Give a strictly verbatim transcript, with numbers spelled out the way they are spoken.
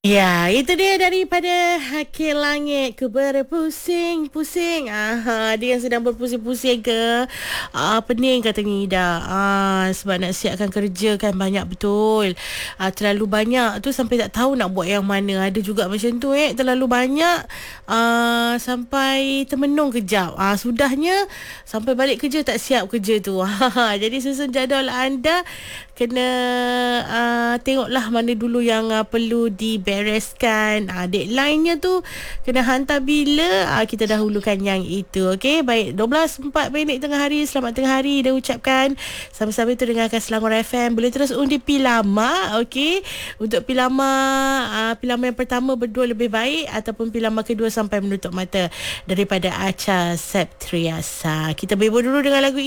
Ya, itu dia daripada Haki Langit ke berpusing-pusing. Ah, dia yang sedang berpusing-pusing ke ah, pening katanya Ida. Ah, sebab nak siapkan kerja kan banyak betul. Ah, terlalu banyak tu sampai tak tahu nak buat yang mana. Ada juga macam tu eh, terlalu banyak ah, sampai termenung kejap. Ah, sudahnya sampai balik kerja tak siap kerja tu. Ah, jadi susun jadual anda kena uh, tengoklah mana dulu yang uh, perlu dibereskan. Uh, deadline-nya tu kena hantar bila. Uh, kita dahulukan yang itu. Okey, baik. dua belas empat minit tengah hari. Selamat tengah hari dah ucapkan. Sama-sama tu dengarkan Selangor F M. Boleh terus undi Pilama. Okey. Untuk Pilama, uh, Pilama yang pertama berdua lebih baik ataupun Pilama kedua sampai menutup mata daripada Acha Septriasa. Kita berburu dulu dengan lagu